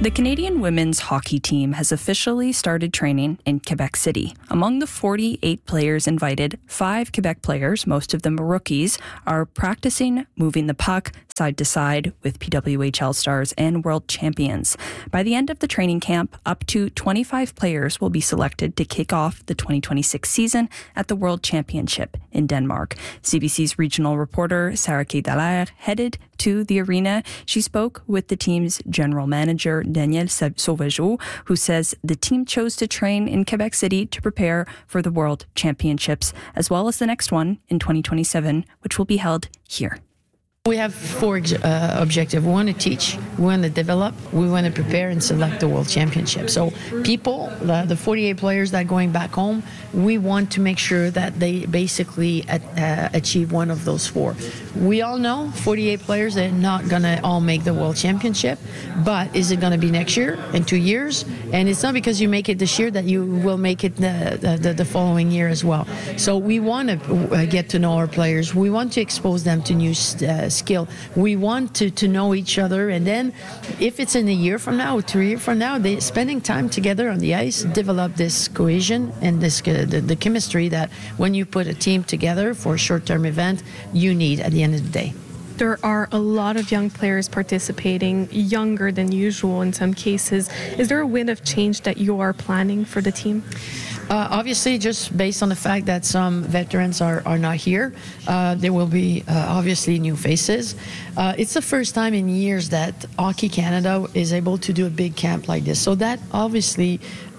The Canadian women's hockey team has officially started training in Quebec City. Among the 48 players invited, 5 Quebec players, most of them rookies, are practicing moving the puck side to side with PWHL stars and world champions. By the end of the training camp, up to 25 players will be selected to kick off the 2026 season at the World Championship in Denmark. CBC's regional reporter Sarah K. Dallaire headed to the arena. She spoke with the team's general manager, Danielle Sauvageau, who says the team chose to train in Quebec City to prepare for the World Championships, as well as the next one in 2027, which will be held here. We have 4 objectives. We want to teach, we want to develop, we want to prepare and select the World Championship. So people, the 48 players that are going back home, we want to make sure that they basically achieve one of those 4. We all know 48 players, they're not going to all make the World Championship, but is it going to be next year, in 2 years? And it's not because you make it this year that you will make it the following year as well. So we want to get to know our players. We want to expose them to new skill. We want to know each other, and then if it's in a year from now, 3 years from now, they spending time together on the ice, develop this cohesion and this the chemistry that when you put a team together for a short-term event, you need at the end of the day. There are a lot of young players participating, younger than usual in some cases. Is there a wind of change that you are planning for the team? Obviously, just based on the fact that some veterans are not here, there will be obviously new faces. It's the first time in years that Hockey Canada is able to do a big camp like this. So that obviously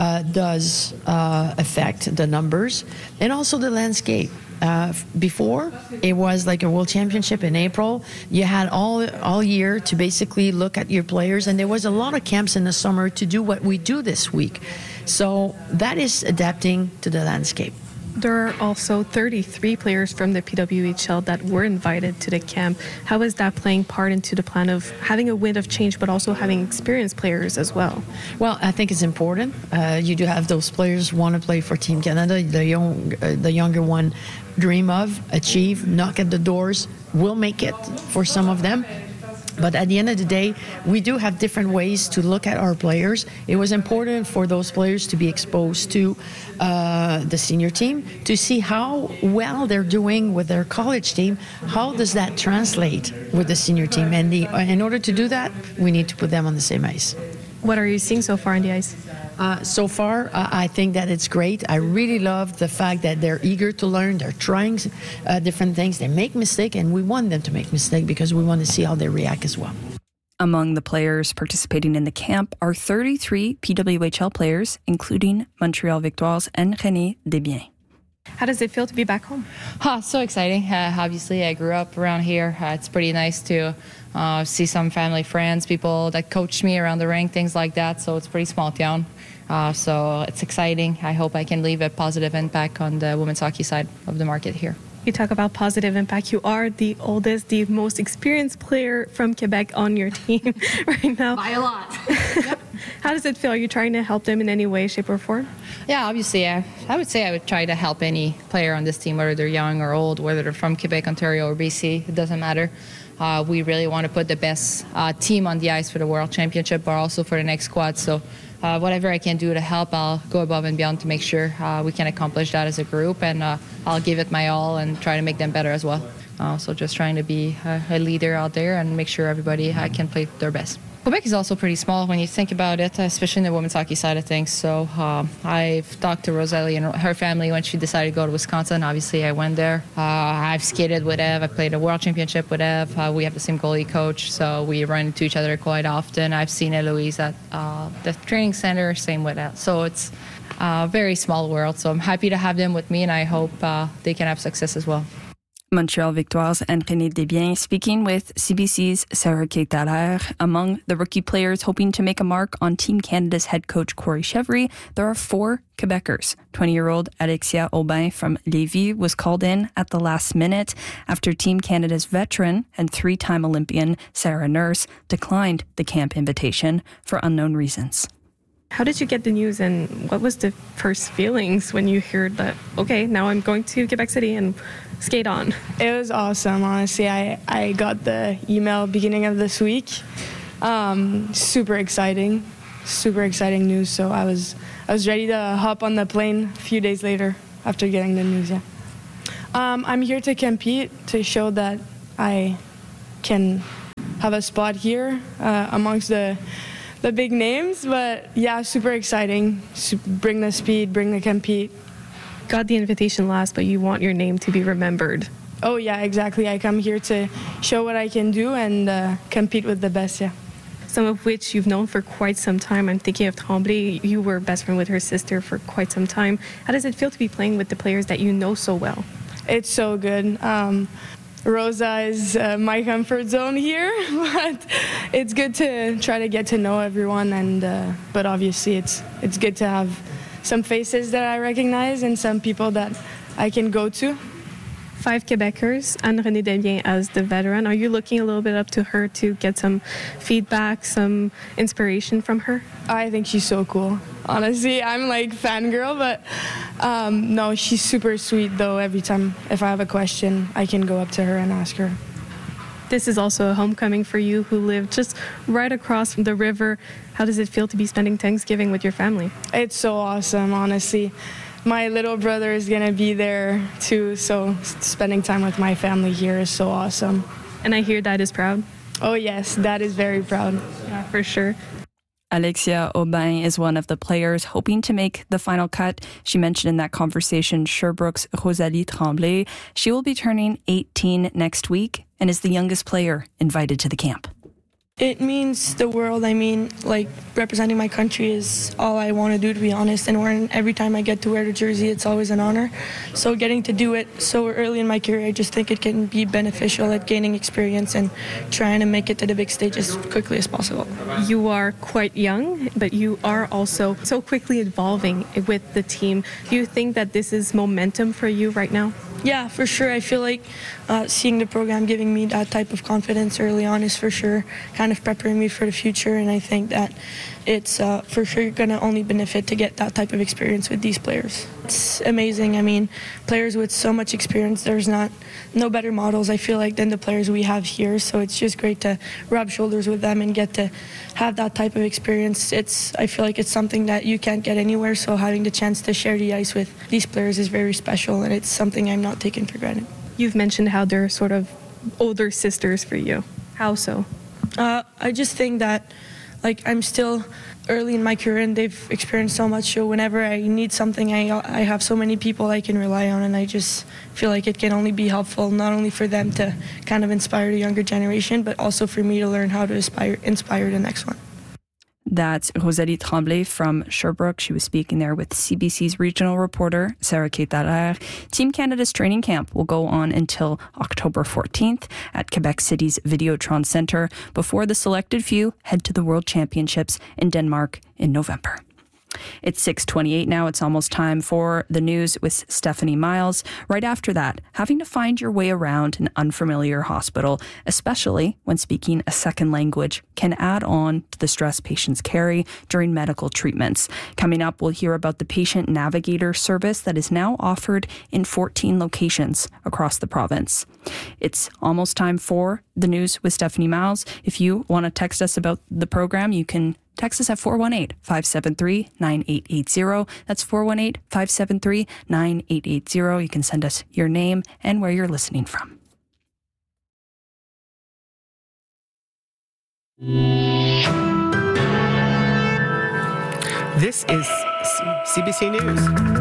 does affect the numbers and also the landscape. Before, it was like a World Championship in April. You had all year to basically look at your players, and there was a lot of camps in the summer to do what we do this week. So that is adapting to the landscape. There are also 33 players from the PWHL that were invited to the camp. How is that playing part into the plan of having a wind of change, but also having experienced players as well? Well, I think it's important. You do have those players want to play for Team Canada. The younger one dream of, achieve, knock at the doors, will make it for some of them. But at the end of the day, we do have different ways to look at our players. It was important for those players to be exposed to the senior team, to see how well they're doing with their college team. How does that translate with the senior team? And in order to do that, we need to put them on the same ice. What are you seeing so far on the ice? So far, I think that it's great. I really love the fact that they're eager to learn. They're trying different things. They make mistakes, and we want them to make mistakes because we want to see how they react as well. Among the players participating in the camp are 33 PWHL players, including Montreal Victoires and René Desbiens. How does it feel to be back home? So exciting. Obviously, I grew up around here. It's pretty nice to see some family, friends, people that coached me around the rink, things like that. So it's a pretty small town. So it's exciting. I hope I can leave a positive impact on the women's hockey side of the market here. You talk about positive impact. You are the oldest, the most experienced player from Quebec on your team right now. By a lot. Yep. How does it feel? Are you trying to help them in any way, shape, or form? Yeah, obviously, I would say I would try to help any player on this team, whether they're young or old, whether they're from Quebec, Ontario, or BC. It doesn't matter. We really want to put the best team on the ice for the World Championship, but also for the next squad. So whatever I can do to help, I'll go above and beyond to make sure we can accomplish that as a group, and I'll give it my all and try to make them better as well. So just trying to be a leader out there and make sure everybody can play their best. Quebec is also pretty small when you think about it, especially in the women's hockey side of things. So I've talked to Rosalie and her family when she decided to go to Wisconsin. Obviously, I went there. I've skated with Ev. I played a world championship with Ev. We have the same goalie coach, so we run into each other quite often. I've seen Eloise at the training center, same with Ev. So it's a very small world. So I'm happy to have them with me, and I hope they can have success as well. Montreal Victoires and René Desbiens speaking with CBC's Sarah K. Dallaire. Among the rookie players hoping to make a mark on Team Canada's head coach Corey Chevry, there are 4 Quebecers. 20-year-old Alexia Aubin from Lévis was called in at the last minute after Team Canada's veteran and 3-time Olympian Sarah Nurse declined the camp invitation for unknown reasons. How did you get the news, and what was the first feelings when you heard that, okay, now I'm going to Quebec City and skate on? It was awesome, honestly. I got the email beginning of this week, Super exciting news. So I was ready to hop on the plane a few days later after getting the news. Yeah. I'm here to compete, to show that I can have a spot here amongst the big names. But yeah, super exciting. Bring the speed, bring the compete. Got the invitation last, but you want your name to be remembered. Oh yeah, exactly. I come here to show what I can do and compete with the best. Yeah. Some of which you've known for quite some time. I'm thinking of Tremblay. You were best friend with her sister for quite some time. How does it feel to be playing with the players that you know so well? It's so good. Rosa is my comfort zone here, but it's good to try to get to know everyone. And but obviously, it's good to have some faces that I recognize and some people that I can go to. 5 Quebecers, Anne-Renée Desbiens as the veteran. Are you looking a little bit up to her to get some feedback, some inspiration from her? I think she's so cool. Honestly, I'm like fangirl, but no, she's super sweet though. Every time if I have a question, I can go up to her and ask her. This is also a homecoming for you who live just right across the river. How does it feel to be spending Thanksgiving with your family? It's so awesome, honestly. My little brother is going to be there too, so spending time with my family here is so awesome. And I hear Dad is proud? Oh yes, Dad is very proud. Yeah, for sure. Alexia Aubin is one of the players hoping to make the final cut. She mentioned in that conversation Sherbrooke's Rosalie Tremblay. She will be turning 18 next week and is the youngest player invited to the camp. It means the world. I mean, like, representing my country is all I want to do, to be honest. And every time I get to wear the jersey, it's always an honor. So getting to do it so early in my career, I just think it can be beneficial at gaining experience and trying to make it to the big stage as quickly as possible. You are quite young, but you are also so quickly evolving with the team. Do you think that this is momentum for you right now? Yeah, for sure. I feel like seeing the program giving me that type of confidence early on is for sure kind of preparing me for the future, and I think that it's for sure going to only benefit to get that type of experience with these players. It's amazing. I mean, players with so much experience, there's no better models, I feel like, than the players we have here, so it's just great to rub shoulders with them and get to have that type of experience. I feel like it's something that you can't get anywhere, so having the chance to share the ice with these players is very special, and it's something I'm not taking for granted. You've mentioned how they're sort of older sisters for you. How so? I just think that, like, I'm still early in my career and they've experienced so much, so whenever I need something, I have so many people I can rely on, and I just feel like it can only be helpful, not only for them to kind of inspire the younger generation, but also for me to learn how to inspire the next one. That's Rosalie Tremblay from Sherbrooke. She was speaking there with CBC's regional reporter, Sarah Kate Dallaire. Team Canada's training camp will go on until October 14th at Quebec City's Videotron Centre before the selected few head to the World Championships in Denmark in November. It's 6:28 now. It's almost time for the news with Stephanie Miles. Right after that, having to find your way around an unfamiliar hospital, especially when speaking a second language, can add on to the stress patients carry during medical treatments. Coming up, we'll hear about the Patient Navigator service that is now offered in 14 locations across the province. It's almost time for the news with Stephanie Miles. If you want to text us about the program, you can text us at 418-573-9880. That's 418-573-9880. You can send us your name and where you're listening from. This is CBC News.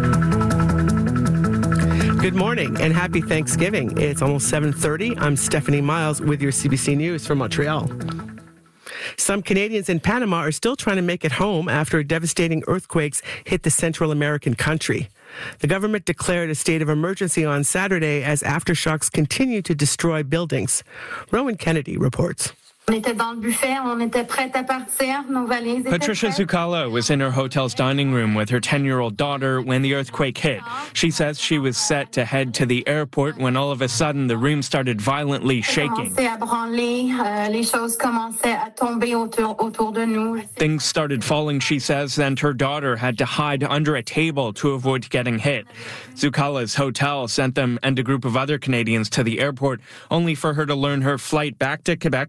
Good morning and happy Thanksgiving. It's almost 7:30. I'm Stephanie Miles with your CBC News from Montreal. Some Canadians in Panama are still trying to make it home after devastating earthquakes hit the Central American country. The government declared a state of emergency on Saturday as aftershocks continue to destroy buildings. Rowan Kennedy reports. Patricia Zuccallo was in her hotel's dining room with her 10-year-old daughter when the earthquake hit. She says she was set to head to the airport when all of a sudden the room started violently shaking. Things started falling, she says, and her daughter had to hide under a table to avoid getting hit. Zuccallo's hotel sent them and a group of other Canadians to the airport, only for her to learn her flight back to Quebec was canceled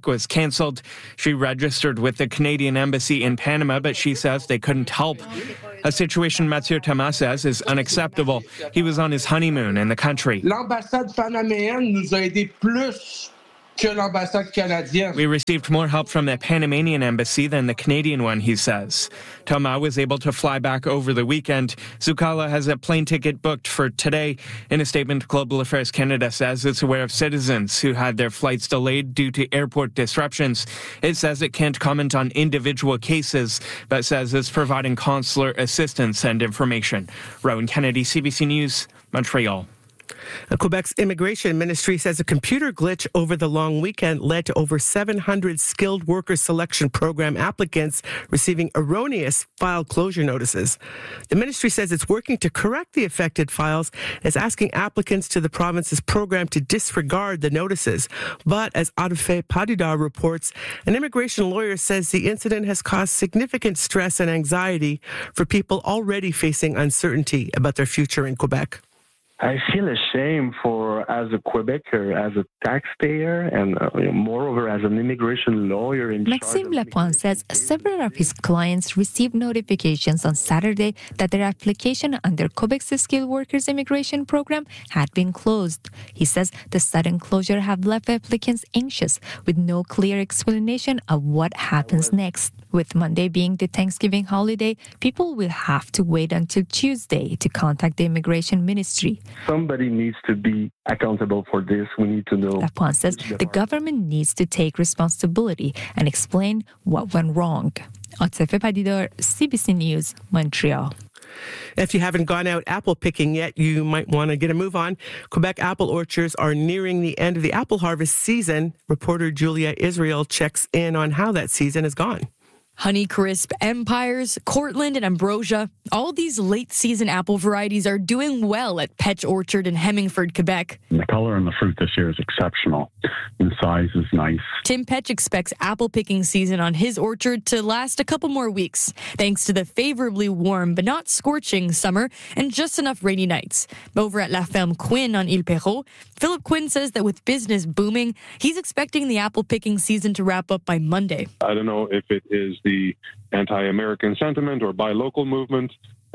canceled. She registered with the Canadian Embassy in Panama, but she says they couldn't help. A situation Mathieu Thomas says is unacceptable. He was on his honeymoon in the country. L'ambassade panaméenne nous a aidé plus que l'ambassade canadienne. We received more help from the Panamanian embassy than the Canadian one, he says. Thomas was able to fly back over the weekend. Zukala has a plane ticket booked for today. In a statement, Global Affairs Canada says it's aware of citizens who had their flights delayed due to airport disruptions. It says it can't comment on individual cases, but says it's providing consular assistance and information. Rowan Kennedy, CBC News, Montreal. Quebec's immigration ministry says a computer glitch over the long weekend led to over 700 skilled worker selection program applicants receiving erroneous file closure notices. The ministry says it's working to correct the affected files and is asking applicants to the province's program to disregard the notices. But as Adufe Padidar reports, an immigration lawyer says the incident has caused significant stress and anxiety for people already facing uncertainty about their future in Quebec. I feel ashamed as a Quebecer, as a taxpayer, and moreover as an immigration lawyer. Maxime Lapointe says several of his clients received notifications on Saturday that their application under Quebec's skilled workers immigration program had been closed. He says the sudden closure have left applicants anxious with no clear explanation of what happens next. With Monday being the Thanksgiving holiday, people will have to wait until Tuesday to contact the immigration ministry. Somebody needs to be accountable for this. We need to know. Lapointe says the government needs to take responsibility and explain what went wrong. Adufe Padidar, CBC News, Montreal. If you haven't gone out apple picking yet, you might want to get a move on. Quebec apple orchards are nearing the end of the apple harvest season. Reporter Julia Israel checks in on how that season has gone. Honeycrisp, Empires, Cortland, and Ambrosia. All these late-season apple varieties are doing well at Petch Orchard in Hemmingford, Quebec. The color and the fruit this year is exceptional. The size is nice. Tim Petch expects apple picking season on his orchard to last a couple more weeks, thanks to the favorably warm but not scorching summer and just enough rainy nights. Over at La Ferme Quinn on Ile Perrot, Philip Quinn says that with business booming, he's expecting the apple picking season to wrap up by Monday. I don't know if it is the anti-American sentiment or buy local movement,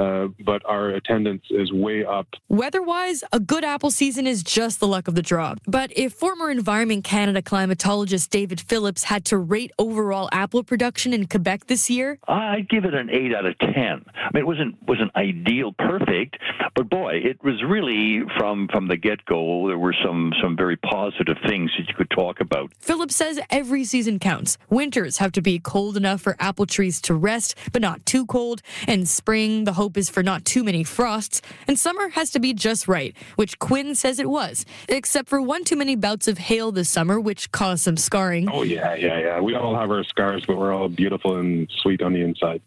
but our attendance is way up. Weather-wise, a good apple season is just the luck of the draw. But if former Environment Canada climatologist David Phillips had to rate overall apple production in Quebec this year, I'd give it an 8 out of 10. I mean, it wasn't ideal perfect, but boy, it was really from the get-go, there were some very positive things that you could talk about. Phillips says every season counts. Winters have to be cold enough for apple trees to rest, but not too cold. And spring, the hope is for not too many frosts. And summer has to be just right, which Quinn says it was, except for one too many bouts of hail this summer, which caused some scarring. Oh, yeah. We all have our scars, but we're all beautiful and sweet on the inside.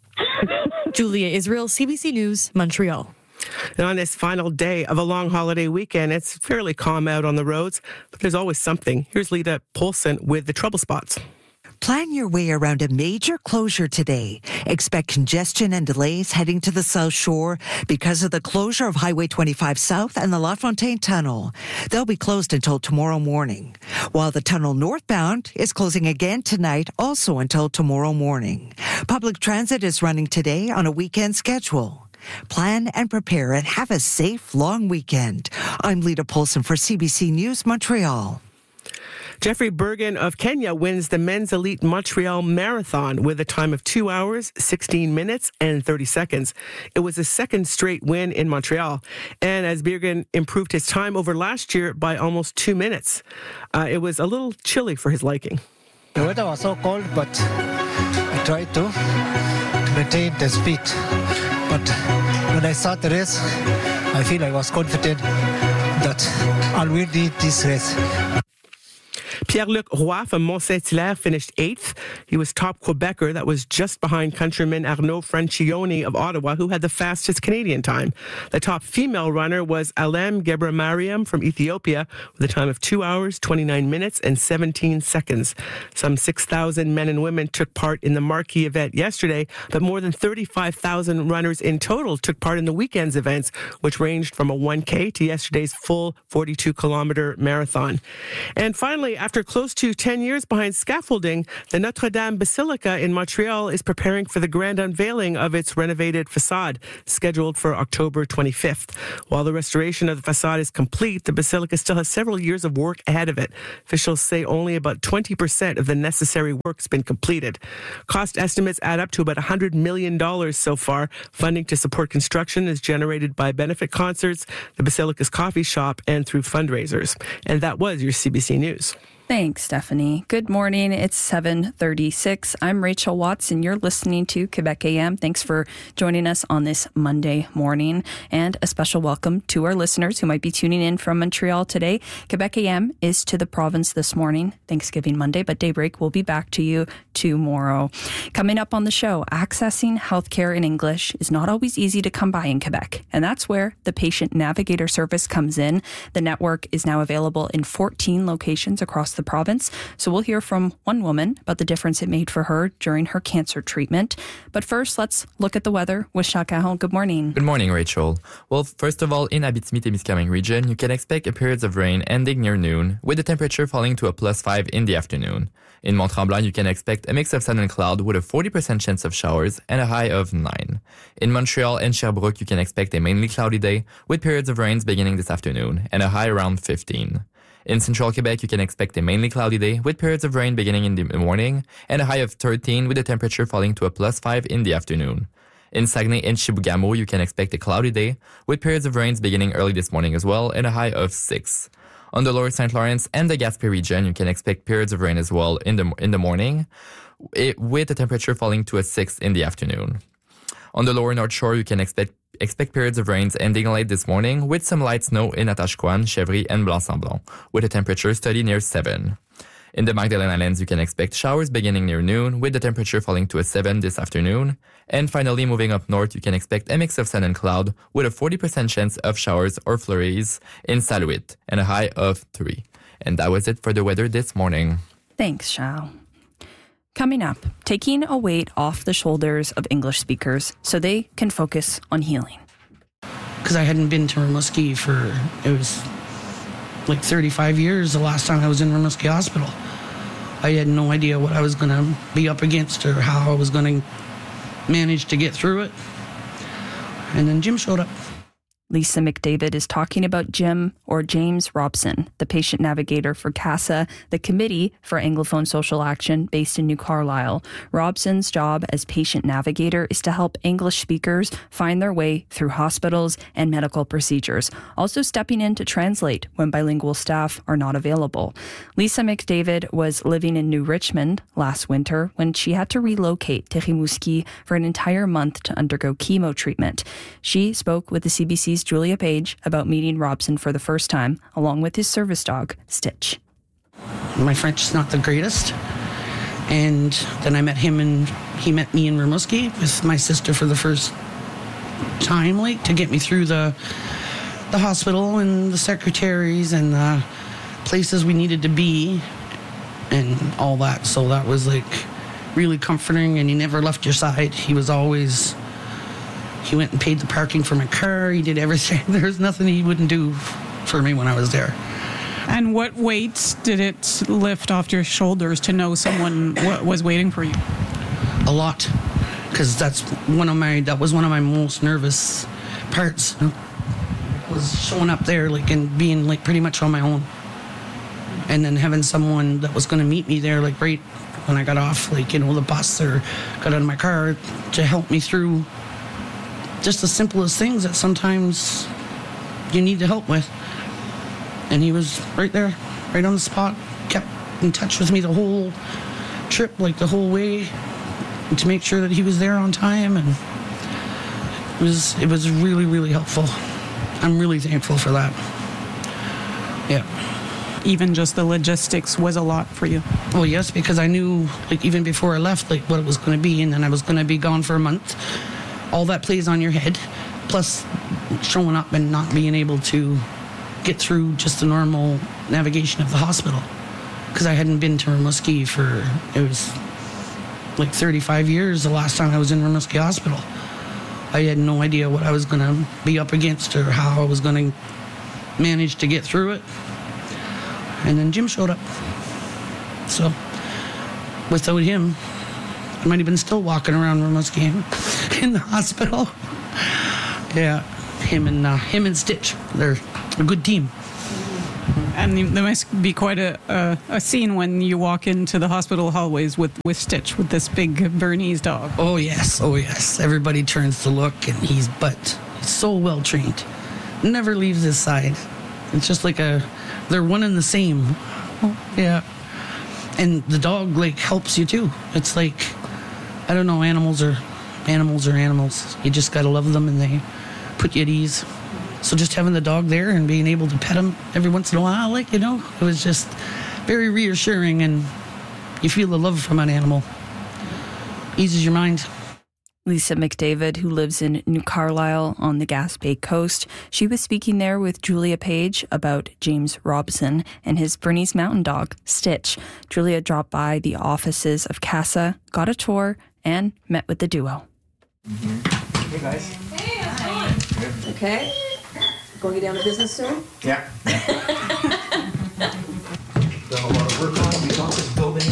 Julia Israel, CBC News, Montreal. And on this final day of a long holiday weekend, it's fairly calm out on the roads, but there's always something. Here's Lita Polson with the trouble spots. Plan your way around a major closure today. Expect congestion and delays heading to the South Shore because of the closure of Highway 25 South and the La Fontaine Tunnel. They'll be closed until tomorrow morning, while the tunnel northbound is closing again tonight, also until tomorrow morning. Public transit is running today on a weekend schedule. Plan and prepare and have a safe, long weekend. I'm Lita Polson for CBC News, Montreal. Jeffrey Bergen of Kenya wins the Men's Elite Montreal Marathon with a time of 2 hours, 16 minutes, and 30 seconds. It was his second straight win in Montreal. And as Bergen improved his time over last year by almost 2 minutes, it was a little chilly for his liking. The weather was so cold, but I tried to maintain the speed. But when I start the race, I feel I was confident that I'll win this race. Pierre-Luc Roy from Mont-Saint-Hilaire finished 8th. He was top Quebecer. That was just behind countryman Arnaud Francione of Ottawa, who had the fastest Canadian time. The top female runner was Alem Gebramariam from Ethiopia with a time of 2 hours, 29 minutes, and 17 seconds. Some 6,000 men and women took part in the marquee event yesterday, but more than 35,000 runners in total took part in the weekend's events, which ranged from a 1K to yesterday's full 42-kilometer marathon. And finally, after After close to 10 years behind scaffolding, the Notre Dame Basilica in Montreal is preparing for the grand unveiling of its renovated facade, scheduled for October 25th. While the restoration of the facade is complete, the basilica still has several years of work ahead of it. Officials say only about 20% of the necessary work's been completed. Cost estimates add up to about $100 million so far. Funding to support construction is generated by benefit concerts, the Basilica's coffee shop, and through fundraisers. And that was your CBC News. Thanks, Stephanie. Good morning. It's 7:36. I'm Rachel Watson. You're listening to Quebec AM. Thanks for joining us on this Monday morning. And a special welcome to our listeners who might be tuning in from Montreal today. Quebec AM is to the province this morning, Thanksgiving Monday, but Daybreak will be back to you tomorrow. Coming up on the show, accessing healthcare in English is not always easy to come by in Quebec. And that's where the Patient Navigator service comes in. The network is now available in 14 locations across the province. So we'll hear from one woman about the difference it made for her during her cancer treatment. But first, let's look at the weather with Jacques Caron. Good morning. Good morning, Rachel. Well, first of all, in Abitibi-Témiscamingue region, you can expect periods of rain ending near noon, with the temperature falling to a +5 in the afternoon. In Mont-Tremblant, you can expect a mix of sun and cloud with a 40% chance of showers and a high of 9. In Montreal and Sherbrooke, you can expect a mainly cloudy day with periods of rains beginning this afternoon and a high around 15. In central Quebec, you can expect a mainly cloudy day with periods of rain beginning in the morning and a high of 13 with the temperature falling to a +5 in the afternoon. In Saguenay and Chibougamau, you can expect a cloudy day with periods of rains beginning early this morning as well and a high of 6. On the lower St. Lawrence and the Gaspé region, you can expect periods of rain as well in the morning with the temperature falling to a 6 in the afternoon. On the lower North Shore, you can expect periods of rains ending late this morning with some light snow in Atashquan, Chevry, and Blanc-Sablon, with a temperature steady near 7. In the Magdalen Islands, you can expect showers beginning near noon with the temperature falling to a 7 this afternoon. And finally, moving up north, you can expect a mix of sun and cloud with a 40% chance of showers or flurries in Salouit and a high of 3. And that was it for the weather this morning. Thanks, Charles. Coming up, taking a weight off the shoulders of English speakers so they can focus on healing. Because I hadn't been to Rimouski it was like 35 years the last time I was in Rimouski Hospital. I had no idea what I was going to be up against or how I was going to manage to get through it. And then Jim showed up. Lisa McDavid is talking about Jim, or James Robson, the patient navigator for CASA, the Committee for Anglophone Social Action based in New Carlisle. Robson's job as patient navigator is to help English speakers find their way through hospitals and medical procedures, also stepping in to translate when bilingual staff are not available. Lisa McDavid was living in New Richmond last winter when she had to relocate to Rimouski for an entire month to undergo chemo treatment. She spoke with the CBC's Julia Page about meeting Robson for the first time, along with his service dog, Stitch. My French is not the greatest. And then I met him and he met me in Rimouski with my sister for the first time, to get me through the hospital and the secretaries and the places we needed to be and all that. So that was really comforting, and he never left your side. He went and paid the parking for my car. He did everything. There was nothing he wouldn't do for me when I was there. And what weight did it lift off your shoulders to know someone was waiting for you? A lot, because that was one of my most nervous parts. Was showing up there and being pretty much on my own, and then having someone that was going to meet me there right when I got off, the bus or got out of my car to help me through. Just the simplest things that sometimes you need to help with. And he was right there, right on the spot, kept in touch with me the whole trip, the whole way, to make sure that he was there on time. And it was really, really helpful. I'm really thankful for that. Yeah. Even just the logistics was a lot for you? Well, yes, because I knew, even before I left, what it was going to be, and then I was going to be gone for a month. All that plays on your head, plus showing up and not being able to get through just the normal navigation of the hospital. Because I hadn't been to Rimouski it was 35 years the last time I was in Rimouski Hospital. I had no idea what I was going to be up against or how I was going to manage to get through it. And then Jim showed up. So without him, I might have been still walking around Rimouski in the hospital. Yeah, him and Stitch, they're a good team. And there must be quite a scene when you walk into the hospital hallways with Stitch, with this big Bernese dog. Oh yes. Everybody turns to look, and he's so well trained. Never leaves his side. It's just like they're one and the same. Yeah. And the dog helps you too. It's like, I don't know, animals are animals. You just gotta love them, and they put you at ease. So just having the dog there and being able to pet him every once in a while, it was just very reassuring, and you feel the love from an animal. Eases your mind. Lisa McDavid, who lives in New Carlisle on the Gaspé coast, she was speaking there with Julia Page about James Robson and his Bernese Mountain Dog, Stitch. Julia dropped by the offices of CASA, got a tour, and met with the duo. Hey guys. Hey, how's it going? Okay. Going to get down to business soon? Yeah. Done a lot of work on these office building.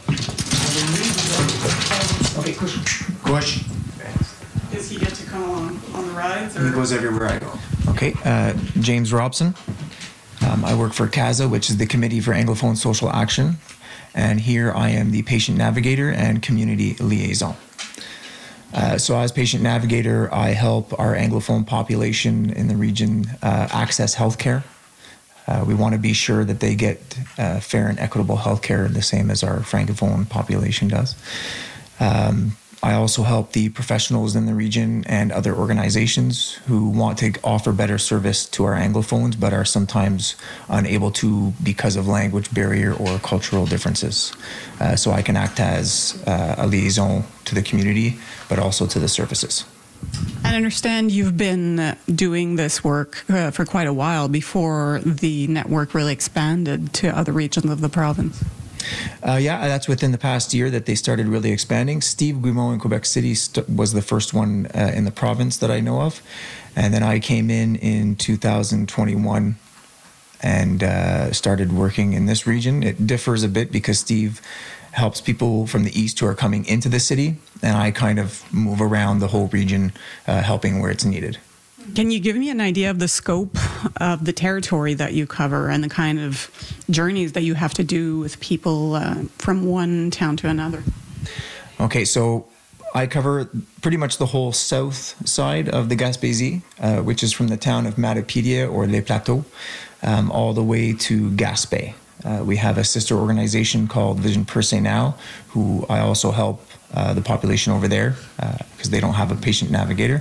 Okay, push. Does he get to come on the rides? He goes everywhere I go. Okay, James Robson. I work for CASA, which is the Committee for Anglophone Social Action. And here I am the patient navigator and community liaison. So as patient navigator, I help our Anglophone population in the region access healthcare. We want to be sure that they get fair and equitable healthcare, the same as our Francophone population does. I also help the professionals in the region and other organizations who want to offer better service to our Anglophones, but are sometimes unable to because of language barrier or cultural differences. So I can act as a liaison to the community, but also to the services. I understand you've been doing this work for quite a while before the network really expanded to other regions of the province. Yeah, that's within the past year that they started really expanding. Steve Guimont in Quebec City was the first one in the province that I know of. And then I came in 2021 and started working in this region. It differs a bit because Steve helps people from the east who are coming into the city, and I kind of move around the whole region helping where it's needed. Can you give me an idea of the scope of the territory that you cover and the kind of journeys that you have to do with people from one town to another? Okay, so I cover pretty much the whole south side of the Gaspésie, which is from the town of Matapedia or Les Plateaux, all the way to Gaspé. We have a sister organization called Vision Per Se Now, who I also help the population over there because they don't have a patient navigator.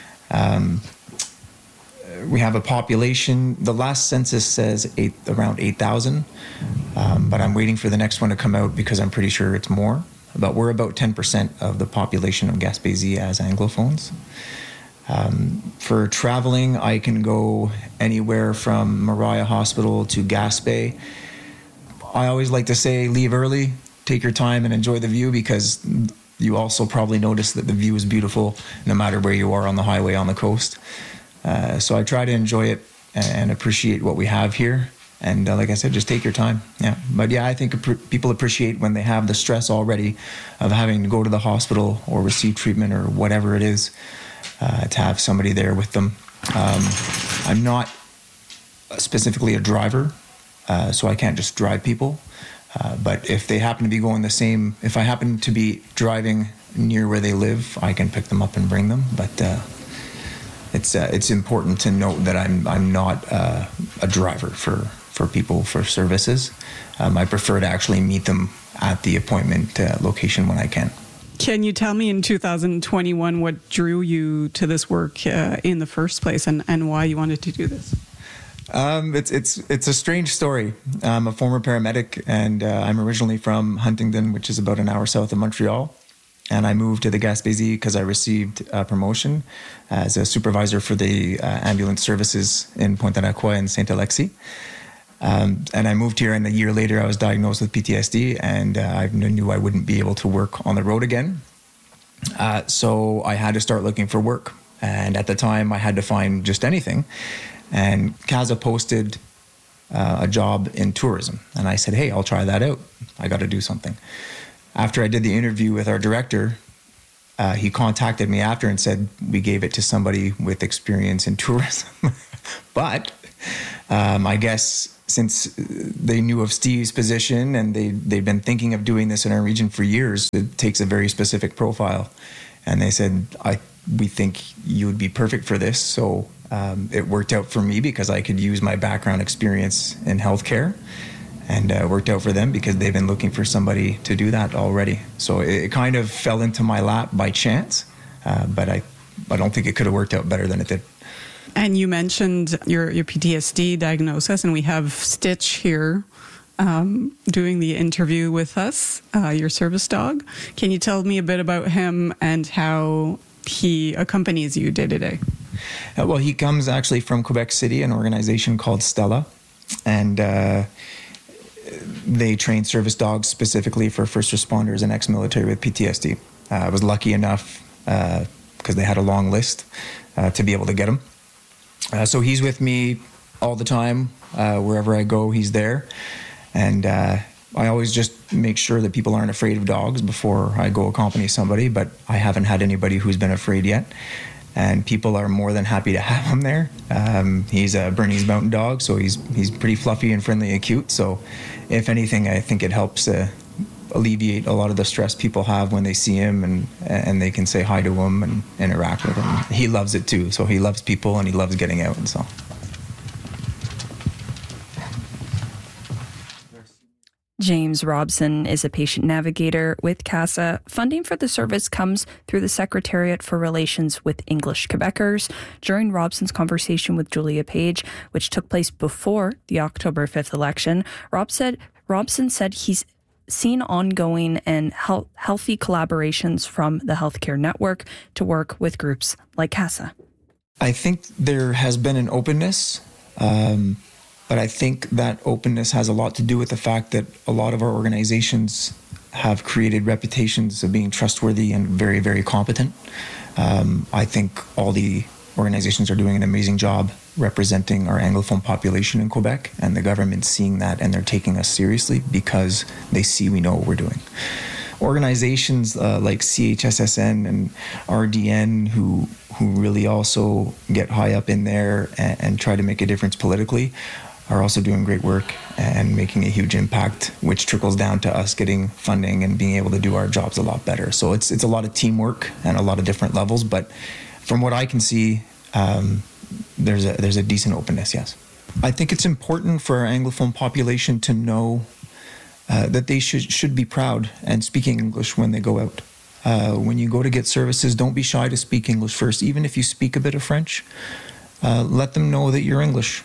We have a population, the last census says around 8,000, but I'm waiting for the next one to come out because I'm pretty sure it's more. But we're about 10% of the population of Gaspésie as Anglophones. For traveling, I can go anywhere from Mariah Hospital to Gaspé. I always like to say leave early, take your time and enjoy the view, because you also probably notice that the view is beautiful no matter where you are on the highway on the coast. So I try to enjoy it and appreciate what we have here. And like I said, just take your time. Yeah. But yeah, I think people appreciate when they have the stress already of having to go to the hospital or receive treatment or whatever it is, to have somebody there with them. I'm not specifically a driver, so I can't just drive people. But if they happen to be going if I happen to be driving near where they live, I can pick them up and bring them. But it's important to note that I'm not a driver for people for services. I prefer to actually meet them at the appointment location when I can. Can you tell me in 2021 what drew you to this work in the first place, and why you wanted to do this? It's a strange story. I'm a former paramedic, and I'm originally from Huntingdon, which is about an hour south of Montreal. And I moved to the Gaspésie because I received a promotion as a supervisor for the ambulance services in Pointe-à-la-Croix and Saint-Alexis. And I moved here, and a year later I was diagnosed with PTSD, and I knew I wouldn't be able to work on the road again. So I had to start looking for work. And at the time I had to find just anything. And CASA posted a job in tourism. And I said, hey, I'll try that out. I got to do something. After I did the interview with our director, he contacted me after and said, we gave it to somebody with experience in tourism. But I guess since they knew of Steve's position and they've been thinking of doing this in our region for years, it takes a very specific profile. And they said, we think you would be perfect for this. So it worked out for me because I could use my background experience in healthcare, and it worked out for them because they've been looking for somebody to do that already. So it kind of fell into my lap by chance, but I don't think it could have worked out better than it did. And you mentioned your PTSD diagnosis, and we have Stitch here doing the interview with us, your service dog. Can you tell me a bit about him and how he accompanies you day to day? Well, he comes actually from Quebec City, an organization called Stella, and they train service dogs specifically for first responders and ex-military with PTSD. I was lucky enough, because they had a long list, to be able to get him. So he's with me all the time. Wherever I go, he's there. And I always just make sure that people aren't afraid of dogs before I go accompany somebody, but I haven't had anybody who's been afraid yet. And people are more than happy to have him there. He's a Bernese Mountain Dog, so he's pretty fluffy and friendly and cute. So if anything, I think it helps alleviate a lot of the stress people have when they see him and they can say hi to him and interact with him. He loves it too, so he loves people and he loves getting out, and so. James Robson is a patient navigator with CASA. Funding for the service comes through the Secretariat for Relations with English Quebecers. During Robson's conversation with Julia Page, which took place before the October 5th election, Robson said he's seen ongoing and healthy collaborations from the healthcare network to work with groups like CASA. I think there has been an openness, but I think that openness has a lot to do with the fact that a lot of our organizations have created reputations of being trustworthy and very, very competent. I think all the organizations are doing an amazing job representing our Anglophone population in Quebec, and the government's seeing that and they're taking us seriously because they see we know what we're doing. Organizations like CHSSN and RDN who really also get high up in there and try to make a difference politically are also doing great work and making a huge impact, which trickles down to us getting funding and being able to do our jobs a lot better. So it's a lot of teamwork and a lot of different levels, but from what I can see, there's a decent openness, yes. I think it's important for our Anglophone population to know that they should be proud and speaking English when they go out. When you go to get services, don't be shy to speak English first. Even if you speak a bit of French, let them know that you're English.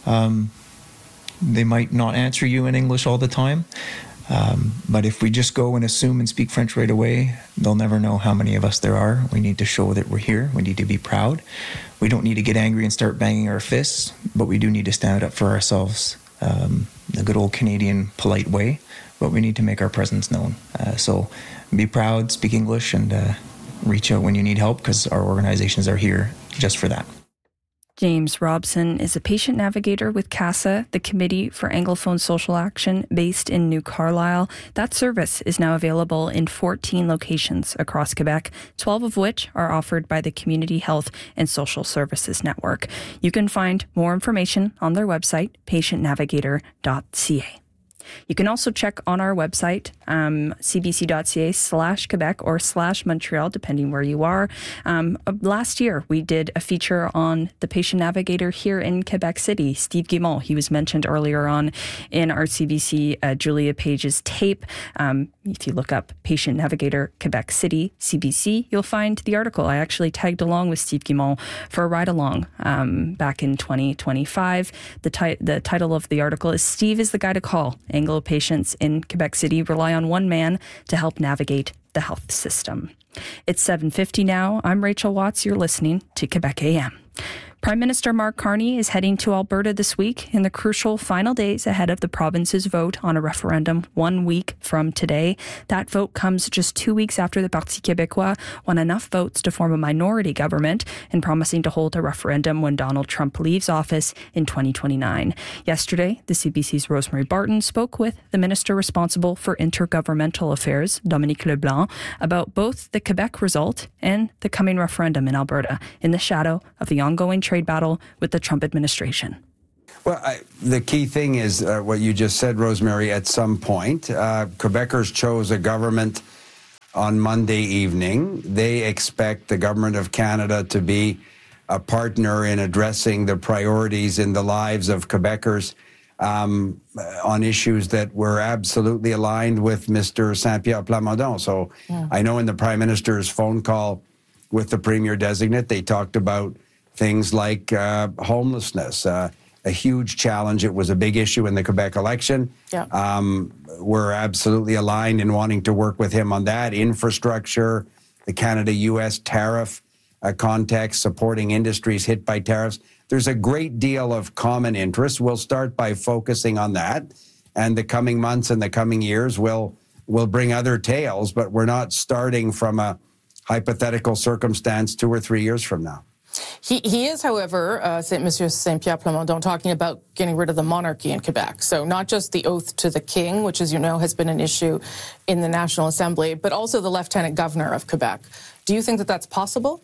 They might not answer you in English all the time, but if we just go and assume and speak French right away, they'll never know how many of us there are. We need to show that we're here. We need to be proud. We don't need to get angry and start banging our fists, but we do need to stand up for ourselves the good old Canadian polite way, but we need to make our presence known. So be proud, speak English, and reach out when you need help because our organizations are here just for that. James Robson is a patient navigator with CASA, the Committee for Anglophone Social Action, based in New Carlisle. That service is now available in 14 locations across Quebec, 12 of which are offered by the Community Health and Social Services Network. You can find more information on their website, patientnavigator.ca. You can also check on our website, cbc.ca/Quebec or /Montreal, depending where you are. Last year, we did a feature on the patient navigator here in Quebec City, Steve Guimont. He was mentioned earlier on in our CBC Julia Page's tape. If you look up Patient Navigator Quebec City, CBC, you'll find the article. I actually tagged along with Steve Guimont for a ride-along back in 2025. The title of the article is Steve is the Guy to Call. Anglo patients in Quebec City rely on one man to help navigate the health system. It's 7:50 now. I'm Rachel Watts. You're listening to Quebec AM. Prime Minister Mark Carney is heading to Alberta this week in the crucial final days ahead of the province's vote on a referendum 1 week from today. That vote comes just 2 weeks after the Parti Québécois won enough votes to form a minority government and promising to hold a referendum when Donald Trump leaves office in 2029. Yesterday, the CBC's Rosemary Barton spoke with the minister responsible for intergovernmental affairs, Dominique Leblanc, about both the Quebec result and the coming referendum in Alberta in the shadow of the ongoing trade battle with the Trump administration. Well, the key thing is what you just said, Rosemary, at some point. Quebecers chose a government on Monday evening. They expect the Government of Canada to be a partner in addressing the priorities in the lives of Quebecers on issues that were absolutely aligned with Mr. Saint-Pierre Plamondon. So I know in the Prime Minister's phone call with the Premier-designate, they talked about things like homelessness, a huge challenge. It was a big issue in the Quebec election. We're absolutely aligned in wanting to work with him on that. Infrastructure, the Canada-U.S. tariff context, supporting industries hit by tariffs. There's a great deal of common interest. We'll start by focusing on that, and the coming months and the coming years will bring other tales, but we're not starting from a hypothetical circumstance 2 or 3 years from now. He is, however, Monsieur Saint-Pierre Plamondon, talking about getting rid of the monarchy in Quebec. So not just the oath to the king, which, as you know, has been an issue in the National Assembly, but also the Lieutenant Governor of Quebec. Do you think that that's possible?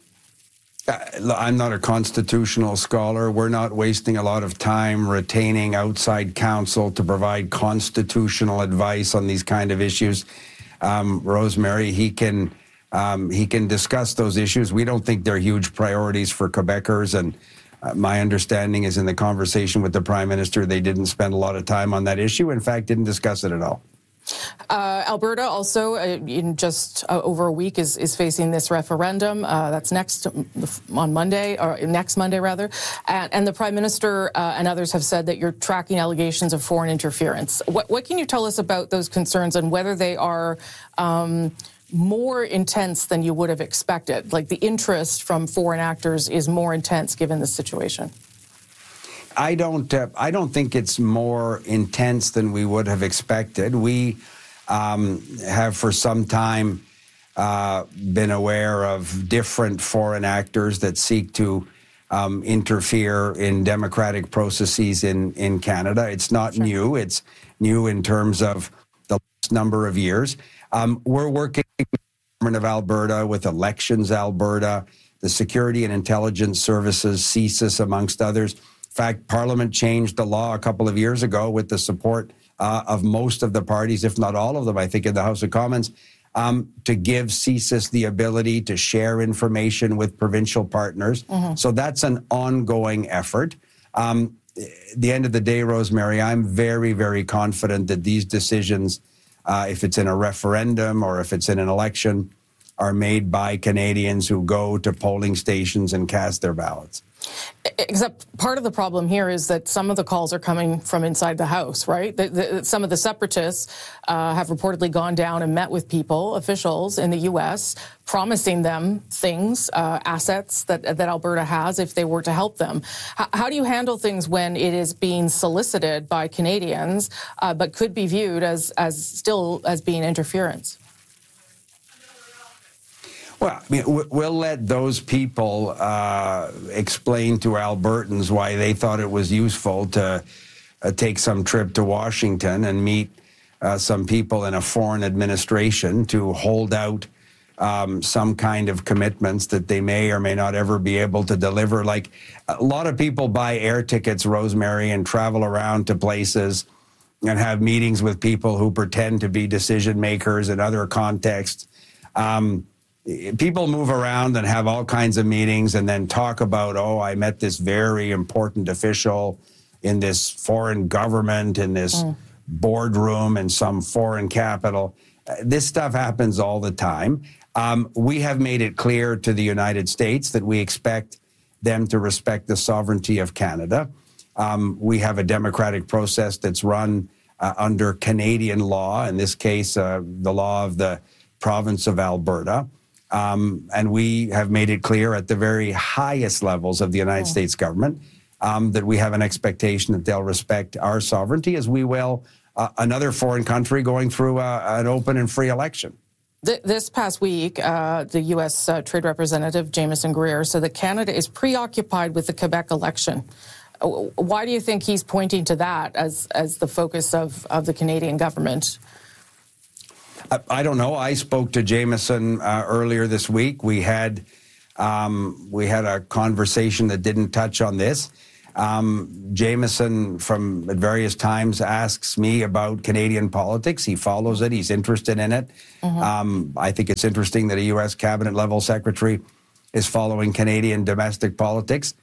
I'm not a constitutional scholar. We're not wasting a lot of time retaining outside counsel to provide constitutional advice on these kind of issues. Rosemary, he can discuss those issues. We don't think they're huge priorities for Quebecers, and my understanding is in the conversation with the Prime Minister, they didn't spend a lot of time on that issue. In fact, didn't discuss it at all. Alberta also, in just over a week, is facing this referendum. That's next Monday, rather. And the Prime Minister and others have said that you're tracking allegations of foreign interference. What can you tell us about those concerns and whether they are more intense than you would have expected? Like the interest from foreign actors is more intense given the situation. I don't think it's more intense than we would have expected. We have for some time been aware of different foreign actors that seek to interfere in democratic processes in Canada. It's not new. It's new in terms of the last number of years. We're working with the Government of Alberta, with Elections Alberta, the Security and Intelligence Services, CSIS, amongst others. In fact, Parliament changed the law a couple of years ago with the support of most of the parties, if not all of them, I think, in the House of Commons, to give CSIS the ability to share information with provincial partners. So that's an ongoing effort. At the end of the day, Rosemary, I'm very, very confident that these decisions, if it's in a referendum or if it's in an election, are made by Canadians who go to polling stations and cast their ballots. Except part of the problem here is that some of the calls are coming from inside the House, right? Some of the separatists have reportedly gone down and met with officials in the U.S., promising them things, assets that Alberta has if they were to help them. How do you handle things when it is being solicited by Canadians, but could be viewed as being interference? Well, I mean, we'll let those people explain to Albertans why they thought it was useful to take some trip to Washington and meet some people in a foreign administration to hold out some kind of commitments that they may or may not ever be able to deliver. Like, a lot of people buy air tickets, Rosemary, and travel around to places and have meetings with people who pretend to be decision makers in other contexts. People move around and have all kinds of meetings and then talk about, I met this very important official in this foreign government, in this boardroom in some foreign capital. This stuff happens all the time. We have made it clear to the United States that we expect them to respect the sovereignty of Canada. We have a democratic process that's run under Canadian law, in this case, the law of the province of Alberta. And we have made it clear at the very highest levels of the United States government that we have an expectation that they'll respect our sovereignty, as we will another foreign country going through an open and free election. This past week, the U.S. Trade Representative Jameson Greer said that Canada is preoccupied with the Quebec election. Why do you think he's pointing to that as the focus of the Canadian government? I don't know. I spoke to Jameson earlier this week. We had a conversation that didn't touch on this. Jameson, at various times, asks me about Canadian politics. He follows it. He's interested in it. I think it's interesting that a U.S. cabinet-level secretary is following Canadian domestic politics.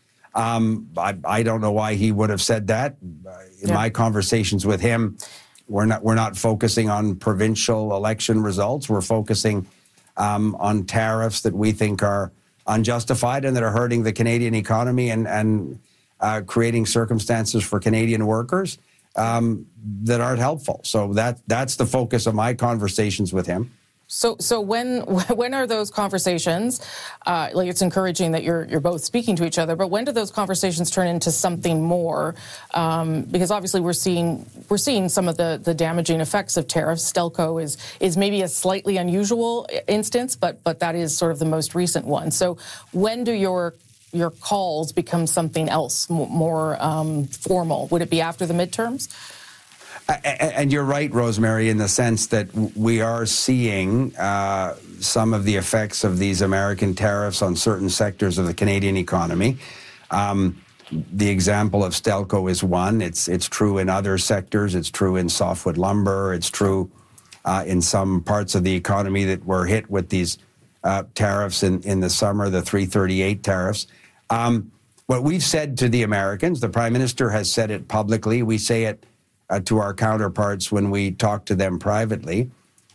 I don't know why he would have said that. In my conversations with him, we're not focusing on provincial election results. We're focusing on tariffs that we think are unjustified and that are hurting the Canadian economy and creating circumstances for Canadian workers that aren't helpful. So that's the focus of my conversations with him. So when are those conversations? It's encouraging that you're both speaking to each other, but when do those conversations turn into something more? Because obviously we're seeing some of the damaging effects of tariffs. Stelco is maybe a slightly unusual instance, but that is sort of the most recent one. So when do your calls become something else, more formal? Would it be after the midterms? And you're right, Rosemary, in the sense that we are seeing some of the effects of these American tariffs on certain sectors of the Canadian economy. The example of Stelco is one. It's true in other sectors. It's true in softwood lumber. It's true in some parts of the economy that were hit with these tariffs in the summer, the 338 tariffs. What we've said to the Americans, the Prime Minister has said it publicly, we say it to our counterparts when we talk to them privately,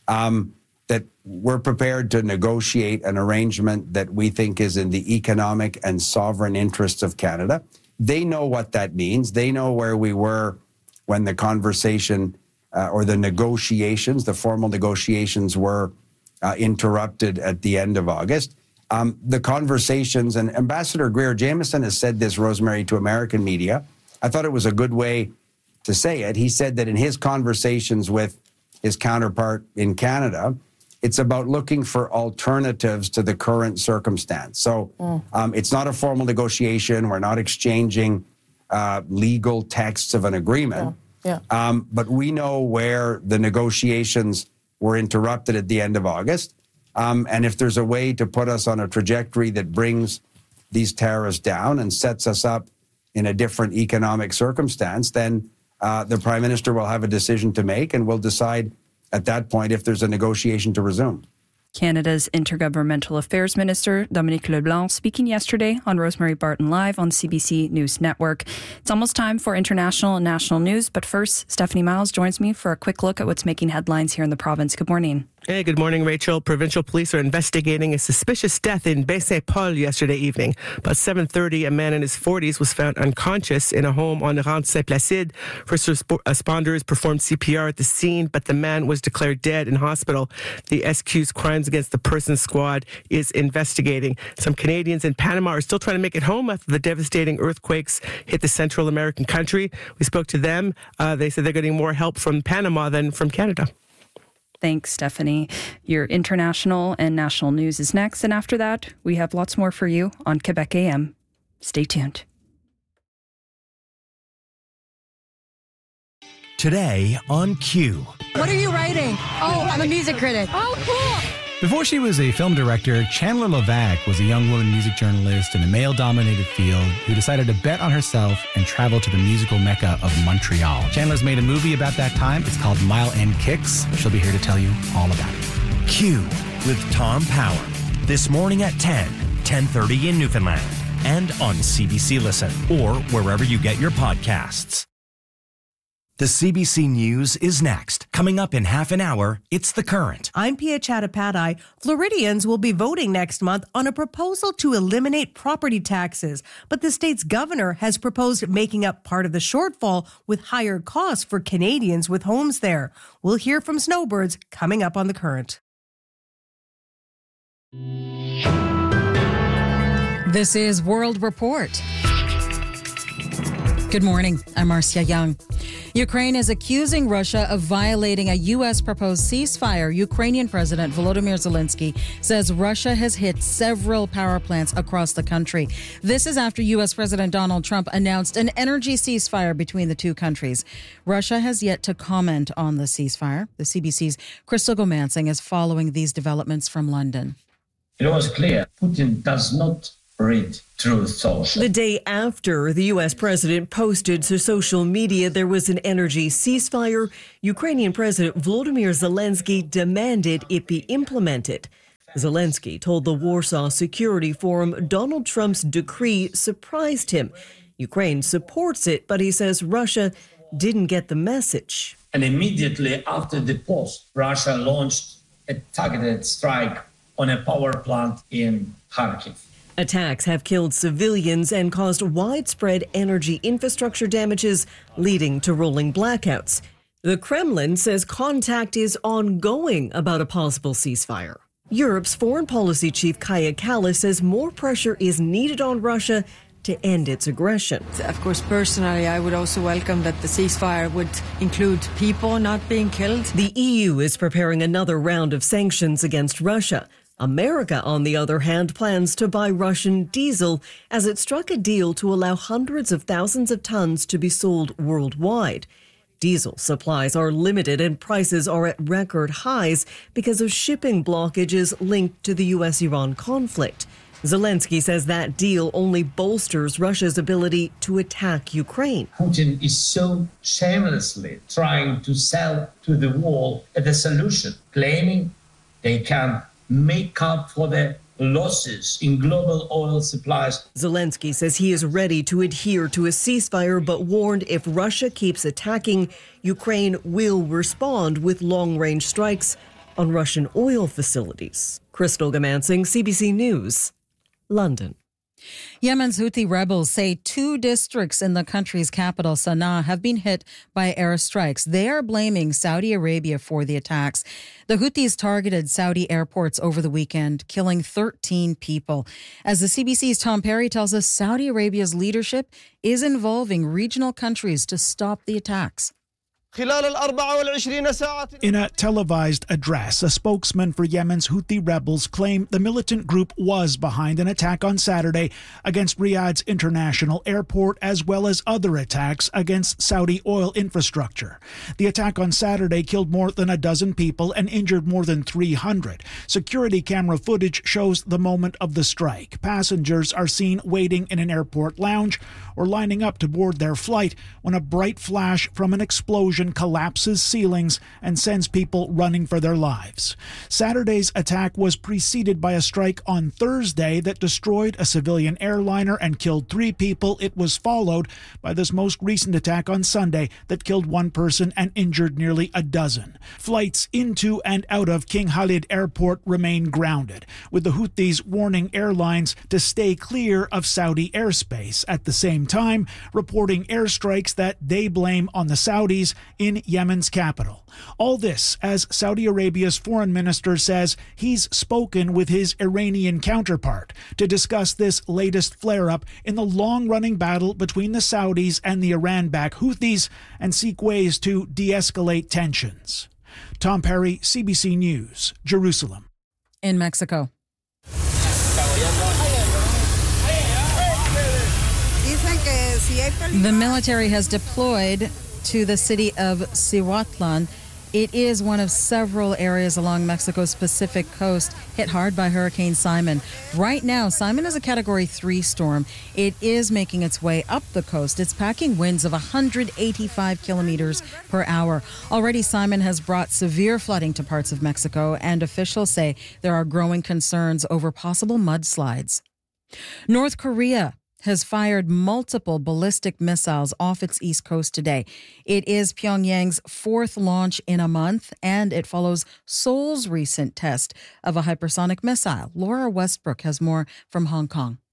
that we're prepared to negotiate an arrangement that we think is in the economic and sovereign interests of Canada. They know what that means. They know where we were when the conversation or the negotiations, the formal negotiations were interrupted at the end of August. The conversations, and Ambassador Greer, Jameson has said this, Rosemary, to American media. I thought it was a good way to say it. He said that in his conversations with his counterpart in Canada, it's about looking for alternatives to the current circumstance. So it's not a formal negotiation. We're not exchanging legal texts of an agreement. But we know where the negotiations were interrupted at the end of August. And if there's a way to put us on a trajectory that brings these tariffs down and sets us up in a different economic circumstance, then the Prime Minister will have a decision to make and will decide at that point if there's a negotiation to resume. Canada's Intergovernmental Affairs Minister, Dominique LeBlanc, speaking yesterday on Rosemary Barton Live on CBC News Network. It's almost time for international and national news, but first, Stephanie Miles joins me for a quick look at what's making headlines here in the province. Good morning. Hey, good morning, Rachel. Provincial police are investigating a suspicious death in Baie-Saint-Paul yesterday evening. About 7:30, a man in his 40s was found unconscious in a home on Rente Saint-Placide. First responders performed CPR at the scene, but the man was declared dead in hospital. The SQ's Crimes Against the Person squad is investigating. Some Canadians in Panama are still trying to make it home after the devastating earthquakes hit the Central American country. We spoke to them. They said they're getting more help from Panama than from Canada. Thanks, Stephanie. Your international and national news is next. And after that, we have lots more for you on Quebec AM. Stay tuned. Today on Q. What are you writing? Oh, I'm a music critic. Oh, cool. Before she was a film director, Chandler Levac was a young woman music journalist in a male-dominated field who decided to bet on herself and travel to the musical mecca of Montreal. Chandler's made a movie about that time. It's called Mile End Kicks. She'll be here to tell you all about it. Q with Tom Power. This morning at 10:30 in Newfoundland. And on CBC Listen or wherever you get your podcasts. The CBC News is next. Coming up in half an hour, it's The Current. I'm Pia Chattopadhyay. Floridians will be voting next month on a proposal to eliminate property taxes. But the state's governor has proposed making up part of the shortfall with higher costs for Canadians with homes there. We'll hear from snowbirds coming up on The Current. This is World Report. Good morning. I'm Marcia Young. Ukraine is accusing Russia of violating a U.S. proposed ceasefire. Ukrainian President Volodymyr Zelensky says Russia has hit several power plants across the country. This is after U.S. President Donald Trump announced an energy ceasefire between the two countries. Russia has yet to comment on the ceasefire. The CBC's Crystal Gomansing is following these developments from London. It was clear Putin does not read Truth Social. The day after the U.S. president posted to social media there was an energy ceasefire, Ukrainian President Volodymyr Zelensky demanded it be implemented. Zelensky told the Warsaw Security Forum Donald Trump's decree surprised him. Ukraine supports it, but he says Russia didn't get the message. And immediately after the post, Russia launched a targeted strike on a power plant in Kharkiv. Attacks have killed civilians and caused widespread energy infrastructure damages, leading to rolling blackouts. The Kremlin says contact is ongoing about a possible ceasefire. Europe's foreign policy chief Kaja Kallas says more pressure is needed on Russia to end its aggression. Of course, personally, I would also welcome that the ceasefire would include people not being killed. The EU is preparing another round of sanctions against Russia. America, on the other hand, plans to buy Russian diesel as it struck a deal to allow hundreds of thousands of tons to be sold worldwide. Diesel supplies are limited and prices are at record highs because of shipping blockages linked to the U.S.-Iran conflict. Zelensky says that deal only bolsters Russia's ability to attack Ukraine. Putin is so shamelessly trying to sell to the world the solution, claiming they can make up for the losses in global oil supplies. Zelensky says he is ready to adhere to a ceasefire, but warned if Russia keeps attacking, Ukraine will respond with long-range strikes on Russian oil facilities. Crystal Gomansing, CBC News, London. Yemen's Houthi rebels say 2 districts in the country's capital, Sana'a, have been hit by airstrikes. They are blaming Saudi Arabia for the attacks. The Houthis targeted Saudi airports over the weekend, killing 13 people. As the CBC's Tom Perry tells us, Saudi Arabia's leadership is involving regional countries to stop the attacks. In a televised address, a spokesman for Yemen's Houthi rebels claimed the militant group was behind an attack on Saturday against Riyadh's international airport, as well as other attacks against Saudi oil infrastructure. The attack on Saturday killed more than a dozen people and injured more than 300. Security camera footage shows the moment of the strike. Passengers are seen waiting in an airport lounge or lining up to board their flight when a bright flash from an explosion collapses ceilings and sends people running for their lives. Saturday's attack was preceded by a strike on Thursday that destroyed a civilian airliner and killed 3 people. It was followed by this most recent attack on Sunday that killed 1 person and injured nearly a dozen. Flights into and out of King Khalid Airport remain grounded, with the Houthis warning airlines to stay clear of Saudi airspace, at the same time reporting airstrikes that they blame on the Saudis in Yemen's capital. All this as Saudi Arabia's foreign minister says he's spoken with his Iranian counterpart to discuss this latest flare-up in the long-running battle between the Saudis and the Iran-backed Houthis and seek ways to de-escalate tensions. Tom Perry, CBC News, Jerusalem. In Mexico. The military has deployed to the city of Cihuatlan. It is one of several areas along Mexico's Pacific coast hit hard by Hurricane Simon. Right now, Simon is a Category 3 storm. It is making its way up the coast. It's packing winds of 185 kilometers per hour. Already, Simon has brought severe flooding to parts of Mexico, and officials say there are growing concerns over possible mudslides. North Korea has fired multiple ballistic missiles off its east coast today. It is Pyongyang's 4th launch in a month, and it follows Seoul's recent test of a hypersonic missile. Laura Westbrook has more from Hong Kong.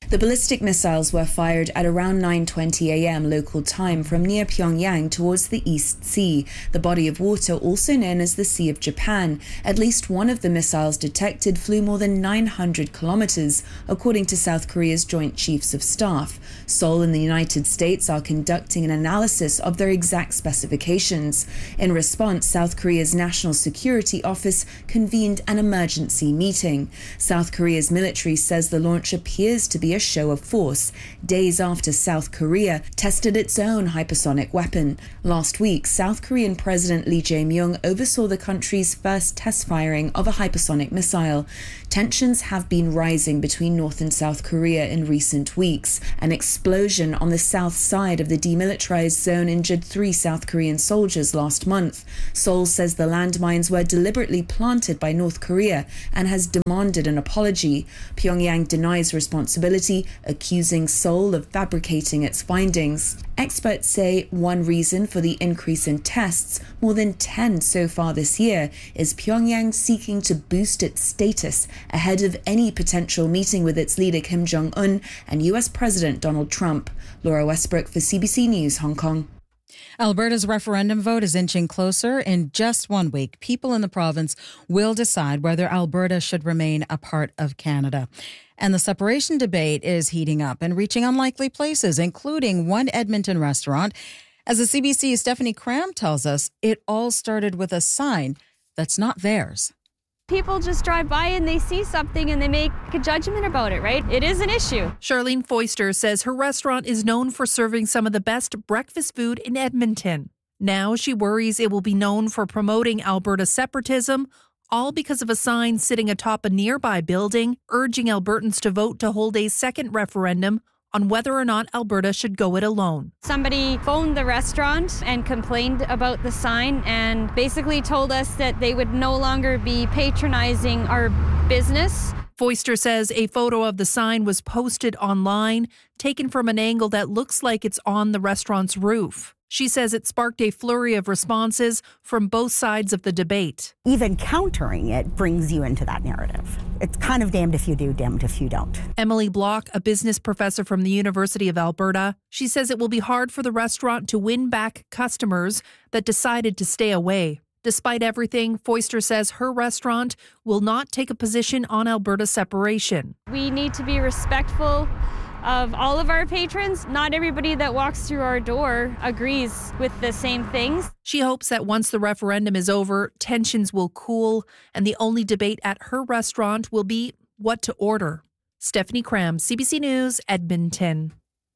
The ballistic missiles were fired at around 9:20 a.m. local time from near Pyongyang towards the East Sea, the body of water also known as the Sea of Japan. At least one of the missiles detected flew more than 900 kilometers, according to South Korea's Joint Chiefs of Staff. Seoul and the United States are conducting an analysis of their exact specifications. In response, South Korea's National Security Office convened an emergency meeting. South Korea's military says the launch appears to be a show of force, days after South Korea tested its own hypersonic weapon. Last week, South Korean President Lee Jae-myung oversaw the country's first test firing of a hypersonic missile. Tensions have been rising between North and South Korea in recent weeks. An explosion on the south side of the demilitarized zone injured 3 South Korean soldiers last month. Seoul says the landmines were deliberately planted by North Korea and has demanded an apology. Pyongyang denies responsibility, accusing Seoul of fabricating its findings. Experts say one reason for the increase in tests, more than 10 so far this year, is Pyongyang seeking to boost its status ahead of any potential meeting with its leader Kim Jong-un and US President Donald Trump. Laura Westbrook for CBC News, Hong Kong. Alberta's referendum vote is inching closer. In just 1 week, people in the province will decide whether Alberta should remain a part of Canada. And the separation debate is heating up and reaching unlikely places, including one Edmonton restaurant. As the CBC's Stephanie Cram tells us, it all started with a sign that's not theirs. People just drive by and they see something and they make a judgment about it, right? It is an issue. Charlene Foister says her restaurant is known for serving some of the best breakfast food in Edmonton. Now she worries it will be known for promoting Alberta separatism, all because of a sign sitting atop a nearby building urging Albertans to vote to hold a second referendum on whether or not Alberta should go it alone. Somebody phoned the restaurant and complained about the sign and basically told us that they would no longer be patronizing our business. Foister says a photo of the sign was posted online, taken from an angle that looks like it's on the restaurant's roof. She says it sparked a flurry of responses from both sides of the debate. Even countering it brings you into that narrative. It's kind of damned if you do, damned if you don't. Emily Block, a business professor from the University of Alberta, she says it will be hard for the restaurant to win back customers that decided to stay away. Despite everything, Foister says her restaurant will not take a position on Alberta separation. We need to be respectful of all of our patrons. Not everybody that walks through our door agrees with the same things. She hopes that once the referendum is over, tensions will cool and the only debate at her restaurant will be what to order. Stephanie Cram, CBC News, Edmonton.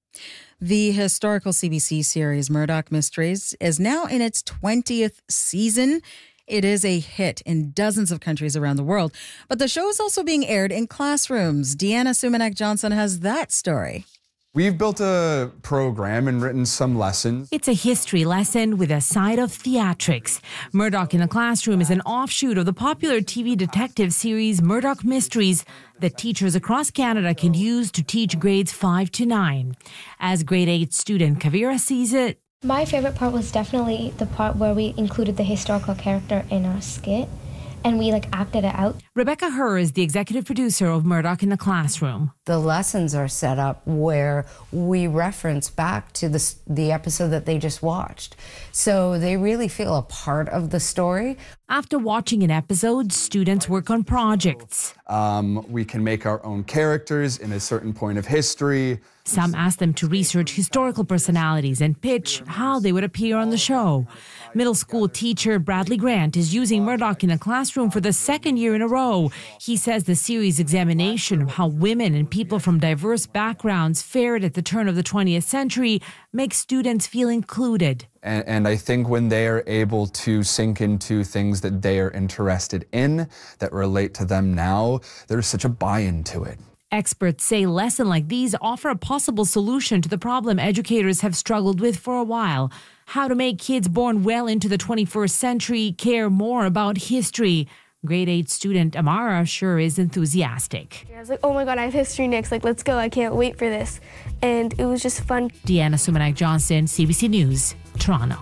The historical CBC series Murdoch Mysteries is now in its 20th season. It is a hit in dozens of countries around the world, but the show is also being aired in classrooms. Deanna Sumanak-Johnson has that story. We've built a program and written some lessons. It's a history lesson with a side of theatrics. Murdoch in the Classroom is an offshoot of the popular TV detective series Murdoch Mysteries that teachers across Canada can use to teach grades 5 to 9. As grade 8 student Kavira sees it, my favorite part was definitely the part where we included the historical character in our skit and we acted it out. Rebecca Herr is the executive producer of Murdoch in the Classroom. The lessons are set up where we reference back to the episode that they just watched. So they really feel a part of the story. After watching an episode, students work on projects. We can make our own characters in a certain point of history. Some ask them to research historical personalities and pitch how they would appear on the show. Middle school teacher Bradley Grant is using Murdoch in the Classroom for the second year in a row. He says the series' examination of how women and people from diverse backgrounds fared at the turn of the 20th century makes students feel included. And I think when they are able to sink into things that they are interested in, that relate to them now, there's such a buy-in to it. Experts say lessons like these offer a possible solution to the problem educators have struggled with for a while. How to make kids born well into the 21st century care more about history. Grade 8 student Amara sure is enthusiastic. I was like, oh my God, I have history next. Let's go. I can't wait for this. And it was just fun. Deanna Sumanak-Johnson, CBC News, Toronto.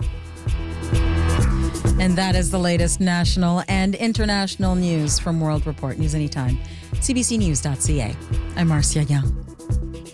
And that is the latest national and international news from World Report. News anytime. CBCnews.ca. I'm Marcia Young.